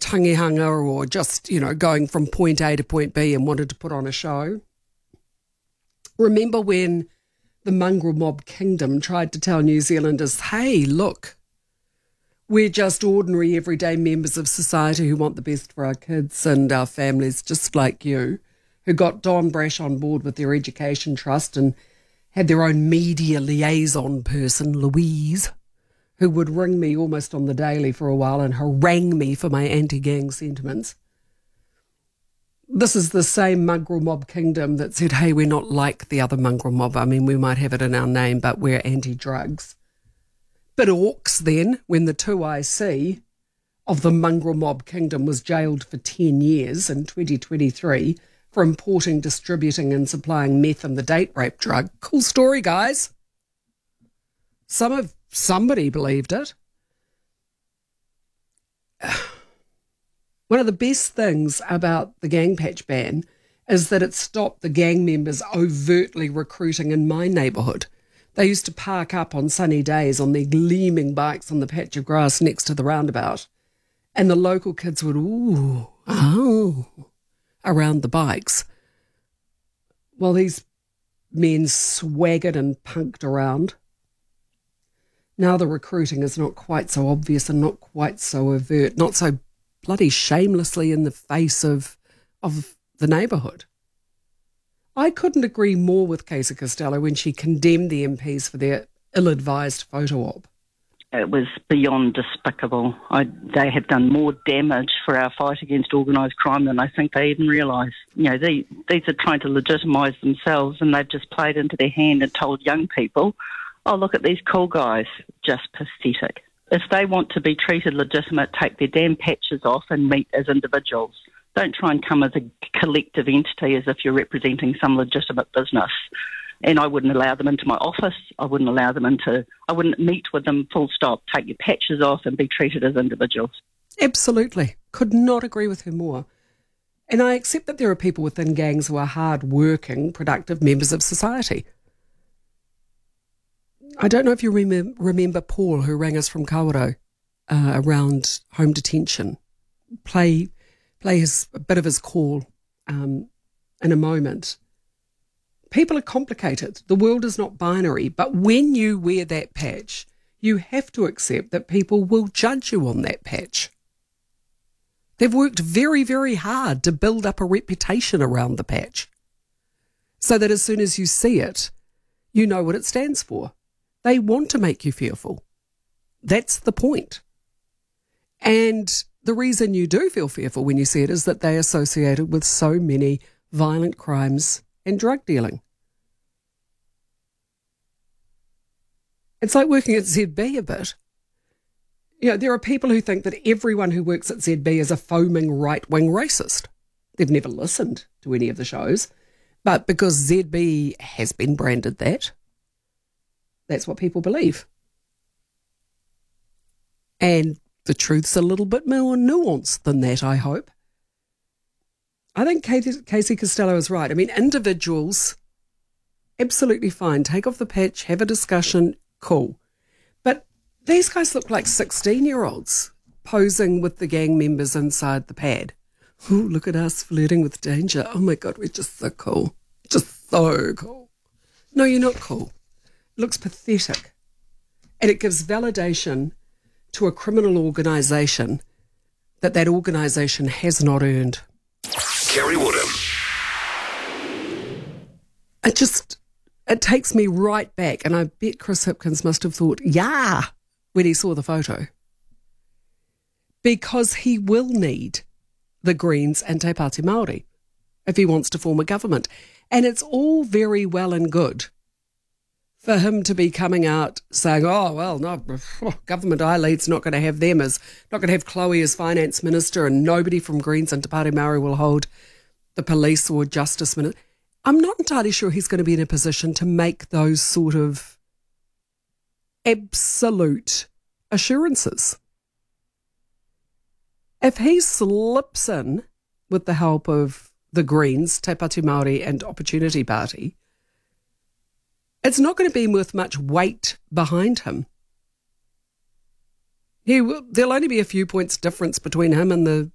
tangihanga or just, going from point A to point B and wanted to put on a show. Remember when the mongrel mob kingdom tried to tell New Zealanders, hey, look, we're just ordinary everyday members of society who want the best for our kids and our families, just like you, who got Don Brash on board with their education trust and had their own media liaison person, Louise, who would ring me almost on the daily for a while and harangue me for my anti-gang sentiments. This is the same mongrel mob kingdom that said, hey, we're not like the other mongrel mob. I mean, we might have it in our name, but we're anti-drugs. But Orcs then, when the 2IC of the mongrel mob kingdom was jailed for 10 years in 2023 for importing, distributing and supplying meth and the date rape drug. Cool story, guys. Somebody believed it. One of the best things about the gang patch ban is that it stopped the gang members overtly recruiting in my neighbourhood. They used to park up on sunny days on their gleaming bikes on the patch of grass next to the roundabout, and the local kids would, around the bikes, while these men swaggered and punked around. Now the recruiting is not quite so obvious and not quite so overt, not so bloody shamelessly in the face of the neighbourhood. I couldn't agree more with Casey Costello when she condemned the MPs for their ill-advised photo op. It was beyond despicable. They have done more damage for our fight against organised crime than I think they even realise. These are trying to legitimise themselves, and they've just played into their hand and told young people, oh, look at these cool guys. Just pathetic. If they want to be treated legitimate, take their damn patches off and meet as individuals. Don't try and come as a collective entity as if you're representing some legitimate business. And I wouldn't allow them into my office. I wouldn't meet with them full stop. Take your patches off and be treated as individuals. Absolutely. Could not agree with her more. And I accept that there are people within gangs who are hard-working, productive members of society. I don't know if you remember Paul, who rang us from Kawerau around home detention. Play a bit of his call in a moment. People are complicated. The world is not binary. But when you wear that patch, you have to accept that people will judge you on that patch. They've worked very, very hard to build up a reputation around the patch so that as soon as you see it, you know what it stands for. They want to make you fearful. That's the point. And the reason you do feel fearful when you see it is that they are associated with so many violent crimes and drug dealing. It's like working at ZB a bit. There are people who think that everyone who works at ZB is a foaming right-wing racist. They've never listened to any of the shows, but because ZB has been branded that, that's what people believe. And the truth's a little bit more nuanced than that, I hope. I think Casey Costello is right. I mean, individuals, absolutely fine. Take off the patch, have a discussion, cool. But these guys look like 16-year-olds posing with the gang members inside the pad. Ooh, look at us flirting with danger. Oh, my God, we're just so cool. Just so cool. No, you're not cool. It looks pathetic. And it gives validation to a criminal organisation that organisation has not earned. Kerry Woodham. It takes me right back, and I bet Chris Hipkins must have thought, yeah, when he saw the photo. Because he will need the Greens and Te Pāti Māori if he wants to form a government. And it's all very well and good for him to be coming out saying, oh, well, no, government I lead's not going to have Chloe as finance minister, and nobody from Greens and Te Pāti Māori will hold the police or justice minister. I'm not entirely sure he's going to be in a position to make those sort of absolute assurances. If he slips in with the help of the Greens, Te Pāti Māori and Opportunity Party, it's not going to be with much weight behind him. There'll only be a few points difference between him and the